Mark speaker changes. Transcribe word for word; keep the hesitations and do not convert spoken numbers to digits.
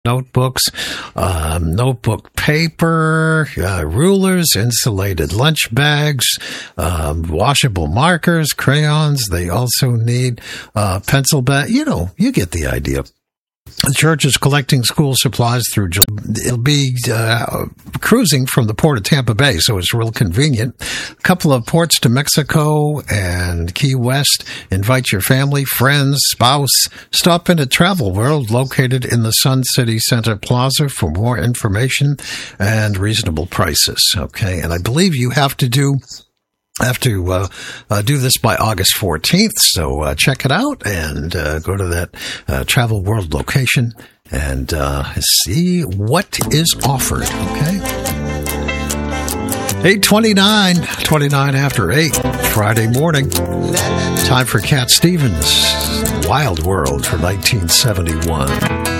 Speaker 1: notebooks, um, notebook paper, uh, rulers, insulated lunch bags, um, washable markers, crayons. They also need uh, pencil bag. You know, you get the idea. The church is collecting school supplies through July. It'll be uh, cruising from the port of Tampa Bay, so it's real convenient. A couple of ports to Mexico and Key West. Invite your family, friends, spouse. Stop in at Travel World, located in the Sun City Center Plaza, for more information and reasonable prices. Okay, and I believe you have to do have to uh, uh, do this by August fourteenth, so uh, check it out and uh, go to that uh, Travel World location and uh, see what is offered, okay? eight twenty-nine, twenty-nine after eight, Friday morning. Time for Cat Stevens' Wild World for nineteen seventy-one.